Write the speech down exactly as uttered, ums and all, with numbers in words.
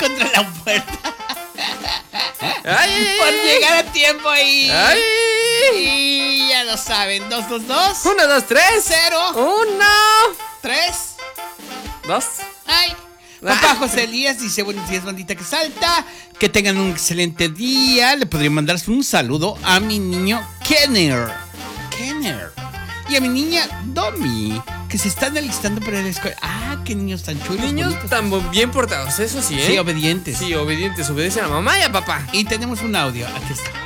contra la puerta. Ay, ay, Por ay, llegar a tiempo y... ay. Y ya lo saben, dos, dos, dos. Uno, dos, tres. Cero. Uno. Tres. Dos. Ay. Papá José Elías dice, buenos días, bandita que salta. Que tengan un excelente día. Le podría mandar un saludo a mi niño Kenner. Kenner. Y a mi niña Domi, que se están alistando para la escuela. Ah, qué niños tan chulos. Niños bonitos. tan bien portados, eso sí, ¿eh? Sí, obedientes. Sí, obedientes, obedecen a mamá y a papá. Y tenemos un audio. Aquí está.